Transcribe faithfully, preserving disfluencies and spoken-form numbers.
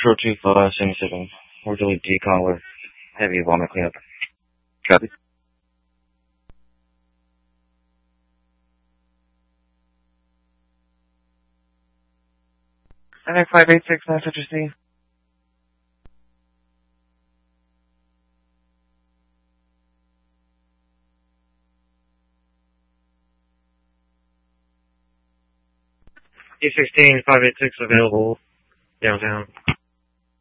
Control two five seventy-seven. We're doing decon with heavy vomit cleanup. Copy. N X five eight six, Master C. E sixteen, five eight six available downtown.